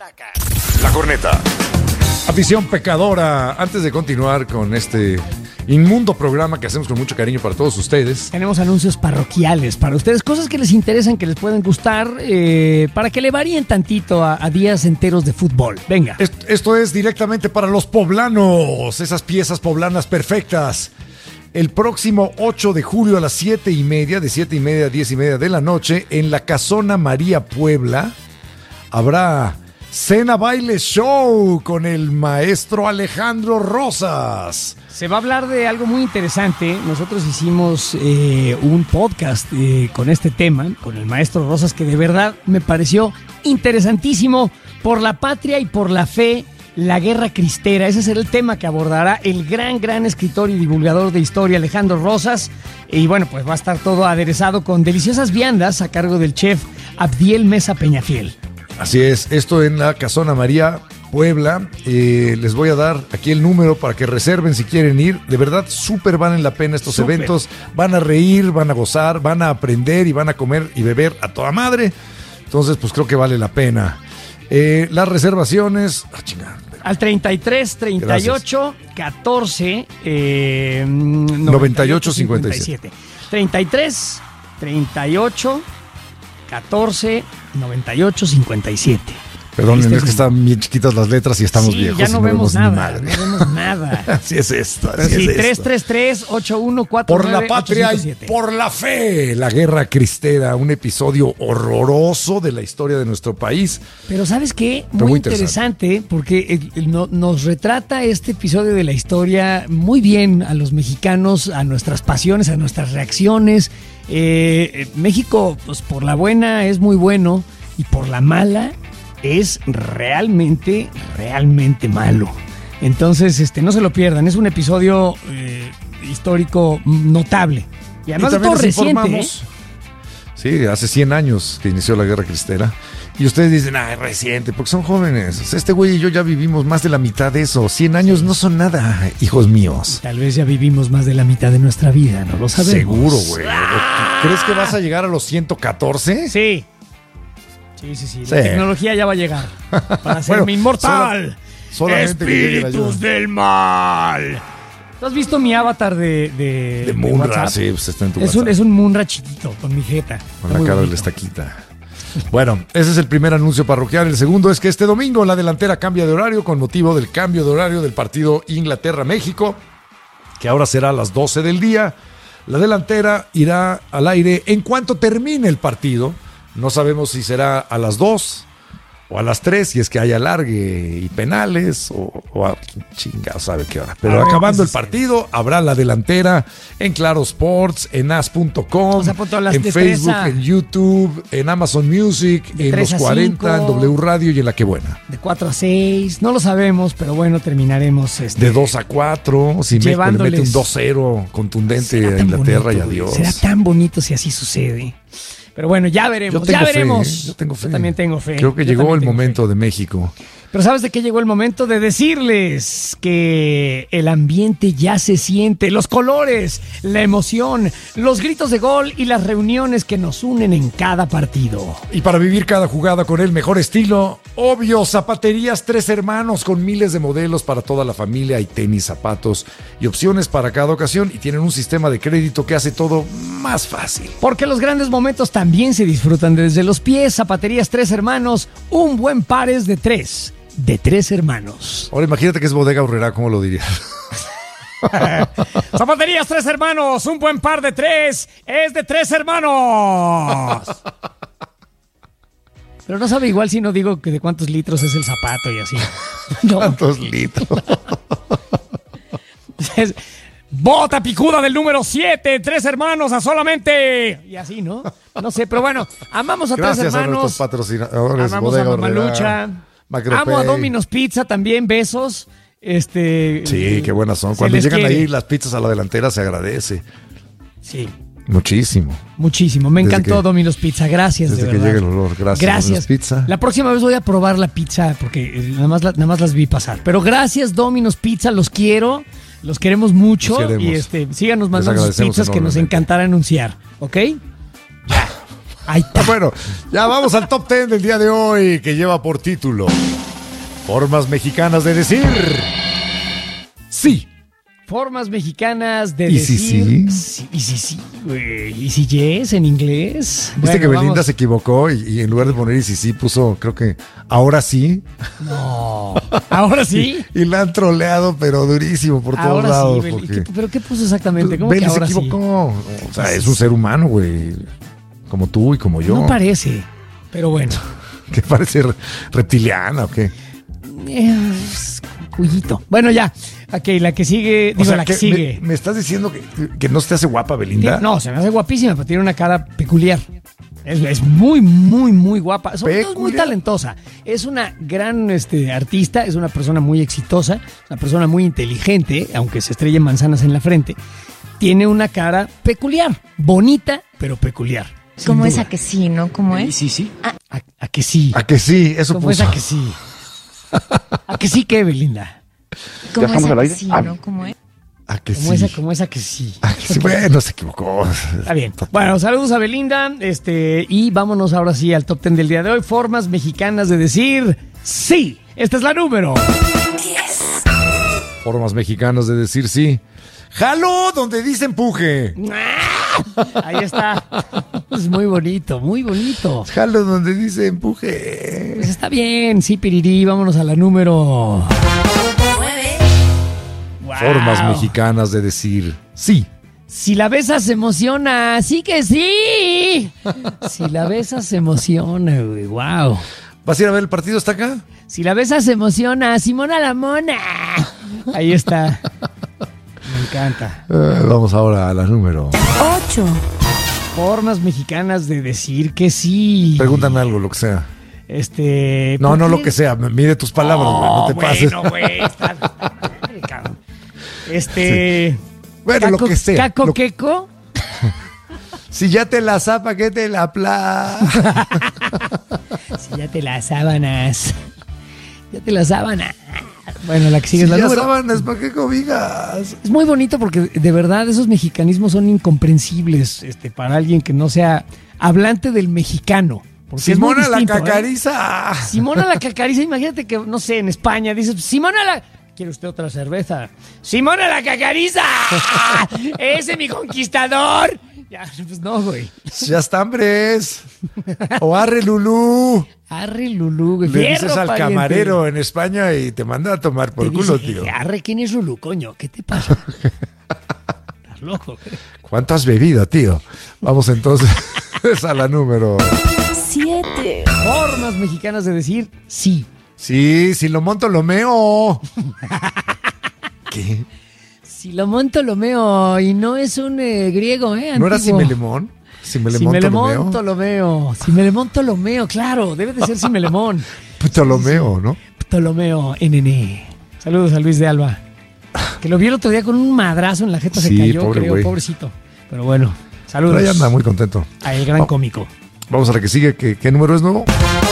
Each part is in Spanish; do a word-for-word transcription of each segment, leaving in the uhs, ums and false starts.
La Corneta. Afición pecadora, antes de continuar con este inmundo programa que hacemos con mucho cariño para todos ustedes, tenemos anuncios parroquiales para ustedes, cosas que les interesan, que les pueden gustar, eh, para que le varíen tantito a, a días enteros de fútbol. Venga. Esto, esto es directamente para los poblanos, esas piezas poblanas perfectas. El próximo ocho de julio a las siete y media, de siete y media a diez y media de la noche, en la Casona María Puebla, habrá Cena Baile Show con el maestro Alejandro Rosas. Se va a hablar de algo muy interesante. Nosotros hicimos eh, un podcast eh, con este tema, con el maestro Rosas, que de verdad me pareció interesantísimo. Por la patria y por la fe, la guerra cristera. Ese será el tema que abordará el gran, gran escritor y divulgador de historia Alejandro Rosas. Y bueno, pues va a estar todo aderezado con deliciosas viandas a cargo del chef Abdiel Mesa Peñafiel. Así es, esto en la Casona María Puebla. Eh, les voy a dar aquí el número para que reserven si quieren ir. De verdad, súper valen la pena estos super eventos. Van a reír, van a gozar, van a aprender y van a comer y beber a toda madre. Entonces, pues creo que vale la pena. Eh, las reservaciones... Ah, chingada. Al treinta y tres, treinta y ocho, catorce, eh, noventa y ocho, cincuenta y siete. treinta y tres, treinta y ocho, catorce, noventa y ocho, cincuenta y siete. Perdón, es que están bien chiquitas las letras y estamos sí, viejos. Ya no, no vemos, vemos nada, no vemos nada. Así es esto. Así sí, es tres tres tres, ocho uno cuatro nueve, por la patria y por la fe, la guerra cristera, un episodio horroroso de la historia de nuestro país. Pero ¿sabes qué? Muy, muy interesante, interesante, porque el, el, no, nos retrata este episodio de la historia muy bien a los mexicanos, a nuestras pasiones, a nuestras reacciones. Eh, México, pues por la buena es muy bueno y por la mala es realmente, realmente malo. Entonces, este, no se lo pierdan. Es un episodio eh, histórico notable. Y además y todo reciente. ¿eh? Sí, hace cien años que inició la guerra cristera. Y ustedes dicen, ah, es reciente, porque son jóvenes. Este güey y yo ya vivimos más de la mitad de eso. cien años no son nada, hijos míos. Y tal vez ya vivimos más de la mitad de nuestra vida, no lo sabemos. Seguro, güey. ¡Ah! ¿Crees que vas a llegar a los ciento catorce? Sí. Sí, sí, sí. La sí. tecnología ya va a llegar para hacerme bueno, inmortal. Sola, Espíritus del mal. ¿Tú has visto mi avatar de De, de Munra, de sí, pues está en tu es un, es un Munra chiquito, con mi jeta. Con la cara de la estaquita. Bueno, ese es el primer anuncio parroquial. El segundo es que este domingo la delantera cambia de horario con motivo del cambio de horario del partido Inglaterra-México, que ahora será a las doce del día. La delantera irá al aire en cuanto termine el partido. No sabemos si será a las dos o a las tres, si es que hay alargue y penales, o, o a chingado sabe qué hora. Pero acabando el partido, habrá la delantera en Claro Sports, en as punto com, en Facebook, en YouTube, en Amazon Music, en Los cuarenta, en W Radio y en La Que Buena. De cuatro a seis, no lo sabemos, pero bueno, terminaremos. Este, de dos a cuatro, si México le mete un dos cero contundente a Inglaterra bonito, y adiós. Será tan bonito si así sucede. Pero bueno, ya veremos, ya veremos. Fe, ¿eh? Yo tengo fe. Yo también tengo fe. Creo que Yo llegó el momento fe. de México. Pero ¿sabes de qué llegó el momento? De decirles que el ambiente ya se siente, los colores, la emoción, los gritos de gol y las reuniones que nos unen en cada partido. Y para vivir cada jugada con el mejor estilo, obvio, Zapaterías Tres Hermanos con miles de modelos para toda la familia. Hay tenis, zapatos y opciones para cada ocasión y tienen un sistema de crédito que hace todo más fácil. Porque los grandes momentos también se disfrutan desde los pies. Zapaterías Tres Hermanos, un buen par es de tres. De tres hermanos. Ahora imagínate que es Bodega Aurrerá, ¿cómo lo dirías? Zapaterías Tres Hermanos, un buen par de tres es de tres hermanos. Pero no sabe igual si no digo que de cuántos litros es el zapato y así. No. ¿Cuántos litros? Es bota picuda del número siete, Tres Hermanos a solamente. Y así, ¿no? No sé, pero bueno, amamos a Gracias Tres Hermanos. A nuestros patrocinadores. Amamos Bodega a Mamalucha. Amo a Domino's Pizza también, besos. Este, sí, qué buenas son. Cuando llegan quiere. ahí las pizzas a la delantera se agradece. Sí. Muchísimo. Muchísimo. Me desde encantó que, Domino's Pizza. Gracias, desde de que verdad. llegue el olor. Gracias. Gracias. Pizza. La próxima vez voy a probar la pizza porque nada más, nada más las vi pasar. Pero gracias, Domino's Pizza. Los quiero. Los queremos mucho. Los queremos. Y este, síganos mandando sus pizzas que nos encantará anunciar. ¿Ok? Ya. Ahí está. Bueno, ya vamos al top ten del día de hoy, que lleva por título Formas mexicanas de decir sí. Formas mexicanas de ¿Y decir si sí? sí. Y si sí, güey. ¿Y si yes en inglés? Viste Bueno, que Belinda vamos. se equivocó y, y en lugar de poner y si sí puso, creo que ahora sí. No. ¿Ahora sí? Y, y la han troleado, pero durísimo por todos Ahora lados. sí, Beli. porque- ¿Qué- ¿Pero qué puso exactamente? ¿Cómo Beli que se ahora sí? equivocó. O sea, es un ser humano, güey. Como tú y como yo. No parece, pero bueno. ¿Qué parece re- reptiliana o qué? Eh, Cuyito. Bueno, ya. Ok, la que sigue. Digo, O sea, la que, que sigue. Me, me estás diciendo que, que no se te hace guapa, Belinda? No, se me hace guapísima, pero tiene una cara peculiar. Es, es muy, muy, muy guapa. Sobre todo es muy ¿Peculiar? talentosa. Es una gran este, artista, es una persona muy exitosa, es una persona muy inteligente, aunque se estrellen manzanas en la frente. Tiene una cara peculiar, bonita, pero peculiar. sin ¿Cómo es duda. a que sí, no? ¿Cómo es? Sí, sí. A, a que sí. ¿A que sí? Eso ¿Cómo es puso. a que sí? ¿A que sí qué, Belinda? ¿Cómo es estamos a al que aire? sí, Ah. no? ¿Cómo es? ¿A que ¿Cómo sí? es a, cómo es a que sí? ¿A que sí? Bueno, se equivocó. Está bien. Bueno, saludos a Belinda. Este, y vámonos ahora sí al top ten del día de hoy. Formas mexicanas de decir sí. Esta es la número. Formas mexicanas de decir sí. ¡Jalo! Donde dice empuje. Ahí está. Es muy bonito, muy bonito. ¡Jalo! Donde dice empuje. Pues está bien, sí, Pirirí. Vámonos a la número. Wow. Formas mexicanas de decir sí. Si la besas se emociona, sí que sí. Si la besas se emociona, güey. Wow. ¿Vas a ir a ver el partido hasta acá? Si la besas se emociona, Simona la mona. Ahí está. Me encanta. Eh, vamos ahora a la número. Ocho. Formas mexicanas de decir que sí. Pregúntame algo, lo que sea. Este. No, ¿por no qué? lo que sea. Mide tus palabras, güey. No te pases. Bueno, güey. Está, está padre, cabrón. Este. Bueno, lo Caco- que sea. Caco Lo- queco. Si ya te la zapa, que te la pla. Si ya te las sábanas. Ya te las sábanas. Bueno, la que sigue Si es la ya número. sábanas, ¿para qué cobijas? Es muy bonito porque de verdad esos mexicanismos son incomprensibles este, para alguien que no sea hablante del mexicano. Porque es muy Simona la distinto, ¿eh? cacariza. Simona la cacariza, imagínate que, no sé, en España dices, Simona la... ¿Quiere usted otra cerveza? ¡Simona la cacariza! ¡Ese mi conquistador! Ya, pues no, güey. Ya está, hambres. O arre Lulú. Arre, Lulú, güey. Le Fierro, dices al pariente. camarero en España y te manda a tomar por Te culo, dice, tío. Arre, ¿quién es Lulú, coño? ¿Qué te pasa? Estás loco, güey. ¿Cuánto has bebido, tío? Vamos entonces a la número. Siete. Formas mexicanas de decir sí. Sí, si lo monto, lo meo. ¿Qué? Si lo monto, lo meo. Y no es un eh, griego, ¿eh? ¿No era si antiguo. me le mon? Si me le Si me monto, le lo monto, meo. lo meo. Si me le monto, lo meo, claro. Debe de ser si me le mon. Ptolomeo, ¿no? Ptolomeo, N N. Saludos a Luis de Alba. Que lo vi el otro día con un madrazo en la jeta, se Sí, cayó, pobre creo, güey. pobrecito. Pero bueno, saludos. Pero ahí anda muy contento. A el gran Oh. cómico. Vamos a la que sigue. ¿Qué, qué número es nuevo?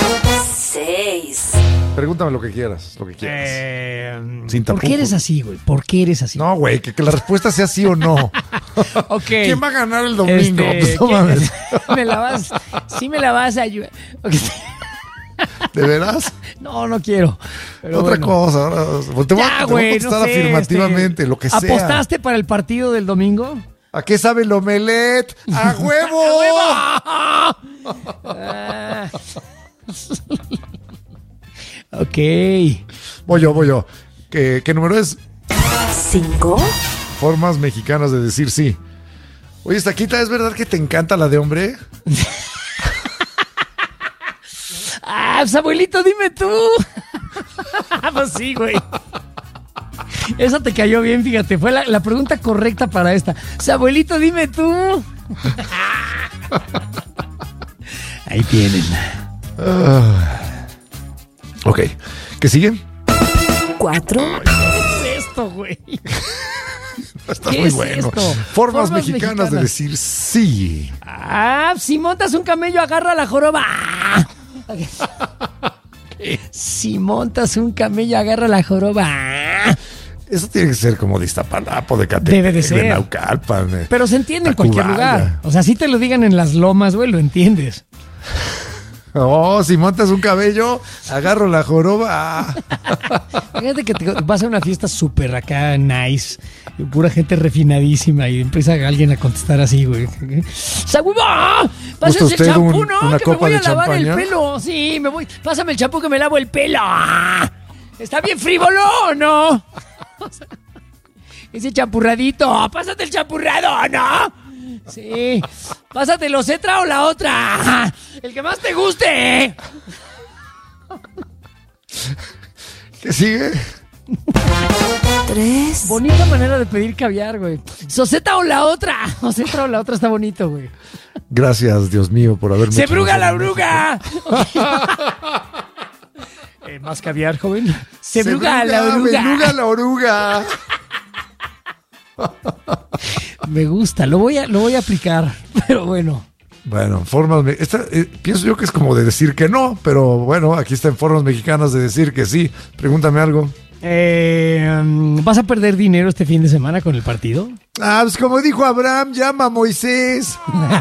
Seis. Pregúntame lo que quieras, lo que quieras. Eh, Sin ¿Por qué tapujos. eres así, güey? ¿Por qué eres así? No, güey, que, que la respuesta sea sí o no. Ok. ¿Quién va a ganar el domingo? Este, Pues no ¿quién- mames. me la vas, sí me la vas a ayudar. Ok. ¿De veras? No, no quiero. Pero Otra bueno. cosa. Ahora, te voy a, Ya, te voy a güey, contestar no sé, afirmativamente, este, lo que sea. ¿Apostaste para el partido del domingo? ¿A qué sabe el omelet? ¡A huevo! Ah. Ok. Voy yo, voy yo. ¿Qué, qué número es? Cinco. Formas mexicanas de decir sí. Oye, Estaquita, ¿es verdad que te encanta la de hombre? Ah, pues, abuelito, dime tú. Pues sí, güey. Esa te cayó bien, fíjate. Fue la, la pregunta correcta para esta. Pues, abuelito, dime tú. Ahí tienen. Ah. Ok. ¿Qué sigue? Cuatro. ¿Qué es esto, güey? Está ¿Qué muy es bueno. esto? Formas, Formas mexicanas, mexicanas. de decir sí. Ah, si montas un camello, agarra la joroba. Si montas un camello, agarra la joroba. Eso tiene que ser como de Iztapalapa, de Catepec, Debe de ser. de Naucalpan. de Pero se entiende en Tacubaya. cualquier lugar. O sea, si te lo digan en las lomas, güey, lo entiendes. Oh, si montas un cabello, agarro la joroba. Fíjate que te vas a una fiesta súper acá, nice, pura gente refinadísima y empieza alguien a contestar así, güey. ¡Sagüiba! ¡Pásame el usted champú, un- no! una ¡Que me copa voy a de lavar el champaña? pelo! Sí, me voy. Pásame el champú que me lavo el pelo. ¿Está bien frívolo o no? Ese champurradito. Pásate el champurrado, ¿no? Sí. Pásate los Cetra o la otra. El que más te guste. ¿Qué sigue? Tres. Bonita manera de pedir caviar, güey. ¿Soseta o la otra? Soseta o la otra está bonito, güey. Gracias, Dios mío, por haberme ¡Se hecho bruga nacer la en oruga! Eh, ¿Más caviar, joven? ¡Se, México. bruga la oruga! Beluga la oruga. Me gusta, lo voy a, lo voy a aplicar, pero bueno. Bueno, formas. me- Esta, eh, pienso yo que es como de decir que no, pero bueno, aquí está en formas mexicanas de decir que sí. Pregúntame algo. Eh, um, ¿Vas a perder dinero este fin de semana con el partido? Ah, pues como dijo Abraham, llama a Moisés.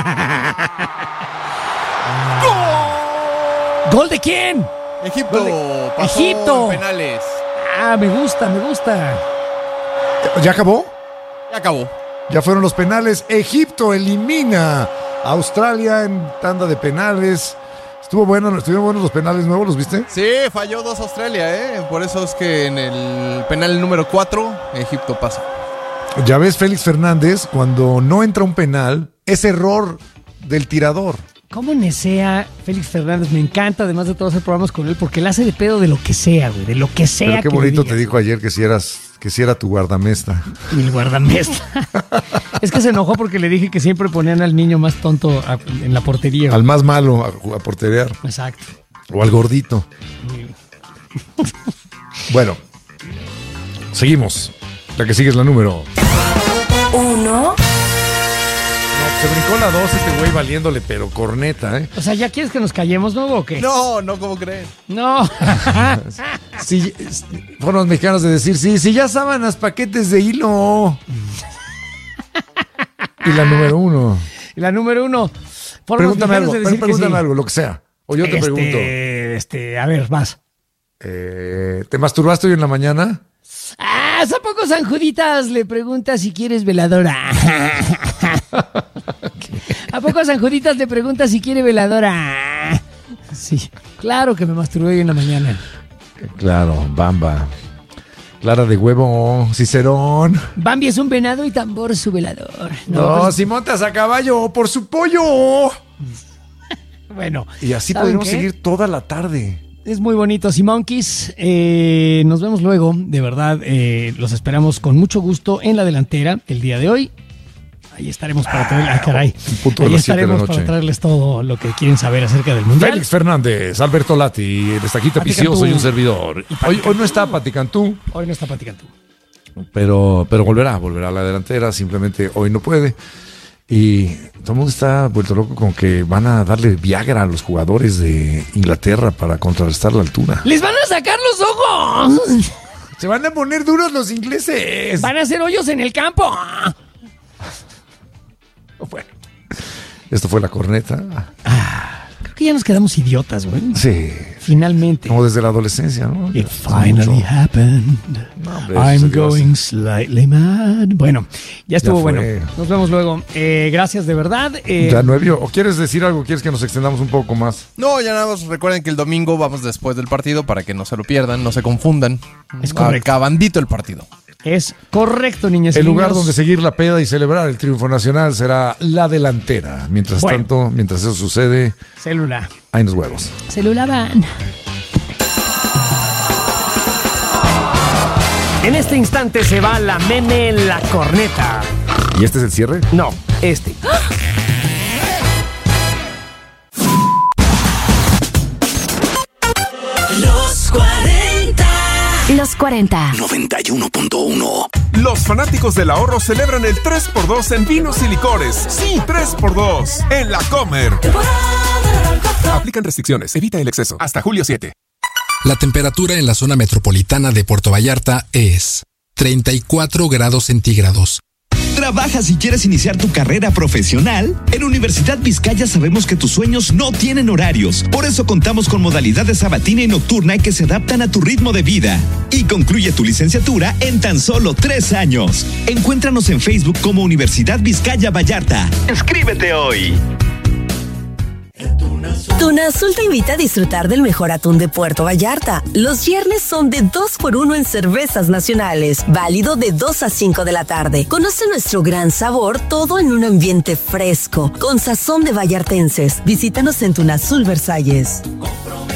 ¿Gol de quién? Egipto pasó Egipto. en penales. Ah, me gusta, me gusta. ¿Ya acabó? Ya acabó. Ya fueron los penales. Egipto elimina a Australia en tanda de penales. Estuvo bueno, estuvieron buenos los penales nuevos, ¿los viste? Sí, falló dos Australia, ¿eh? Por eso es que en el penal número cuatro, Egipto pasa. Ya ves, Félix Fernández, cuando no entra un penal, es error del tirador. ¿Cómo nesea Félix Fernández? Me encanta, además de todos hacer programas con él, porque él hace de pedo de lo que sea, güey, de lo que sea. Pero qué que le bonito digas. te dijo ayer que si eras, que si era tu guardamesta. Y el guardamesta. Es que se enojó porque le dije que siempre ponían al niño más tonto a- en la portería. Al más malo a, ju- a porterear. Exacto. O al gordito. Bueno, seguimos. La que sigue es la número. Uno. No, se brincó la dos este güey valiéndole, pero corneta, ¿eh? O sea, ¿ya quieres que nos callemos, no, o qué? No, no, ¿cómo creen? No. Sí, es- formas mexicanas de decir, sí, sí, ya sábanas, paquetes de hilo. Y la número uno. Y la número uno. Formas Pregúntame mexicanas algo, de decir que pregúntame sí. algo, lo que sea. O yo te Este, pregunto. Este, a ver, vas. Eh, ¿Te masturbaste hoy en la mañana? Ah, ¿a poco San Juditas le pregunta si quieres veladora? ¿A poco San Juditas le pregunta si quiere veladora? Sí, claro que me masturbé hoy en la mañana. Claro, Bamba. Clara de huevo, Cicerón. Bambi es un venado y Tambor su velador. No, pues, si montas a caballo, por su pollo. bueno. Y así ¿saben podemos qué? seguir toda la tarde. Es muy bonito, Simonkeys. Eh, nos vemos luego, de verdad. Eh, los esperamos con mucho gusto en la delantera el día de hoy. Ahí estaremos para traerles, ah, caray. un punto de Ahí las siete de la estaremos noche. para traerles todo lo que quieren saber acerca del mundial. Félix Fernández, Alberto Lati, el estaquita Pati vicioso Cantú. y un servidor. Hoy, hoy no está Pati Cantú, Hoy no está platicando. pero, pero volverá, volverá a la delantera. Simplemente hoy no puede. Y todo el mundo está vuelto loco con que van a darle Viagra a los jugadores de Inglaterra para contrarrestar la altura. ¡Les van a sacar los ojos! Se van a poner duros los ingleses. ¡Van a hacer hoyos en el campo! Bueno, esto fue la corneta. Creo que ya nos quedamos idiotas, güey. Sí, Finalmente. como desde la adolescencia, ¿no? It Hace finally mucho. happened. No, hombre, eso I'm se dio going slightly mad. Bueno, ya estuvo Ya bueno. fue. Nos vemos luego. Eh, gracias de verdad. Eh, Ya nueve. ¿O quieres decir algo? ¿Quieres que nos extendamos un poco más? No, ya nada más recuerden que el domingo vamos después del partido para que no se lo pierdan, no se confundan. Es correcto. Acabandito el partido. Es correcto, niñas y El lugar niños. donde seguir la peda y celebrar el triunfo nacional será la delantera. Mientras Bueno. tanto, mientras eso sucede, Célula. hay los huevos. Célula van. En este instante se va la meme la corneta. ¿Y este es el cierre? No, este. Los cuarenta. Los cuarenta. noventa y uno punto uno. Los fanáticos del ahorro celebran el tres por dos en vinos y licores. Sí, tres por dos en La Comer. Aplican restricciones, evita el exceso. Hasta julio siete. La temperatura en la zona metropolitana de Puerto Vallarta es treinta y cuatro grados centígrados. ¿Trabajas y quieres iniciar tu carrera profesional? En Universidad Vizcaya sabemos que tus sueños no tienen horarios. Por eso contamos con modalidades sabatina y nocturna que se adaptan a tu ritmo de vida. Y concluye tu licenciatura en tan solo tres años. Encuéntranos en Facebook como Universidad Vizcaya Vallarta. ¡Inscríbete hoy! Tunazul te invita a disfrutar del mejor atún de Puerto Vallarta. Los viernes son de dos por uno en cervezas nacionales, válido de dos a cinco de la tarde. Conoce nuestro gran sabor, todo en un ambiente fresco, con sazón de vallartenses. Visítanos en Tunazul Versalles.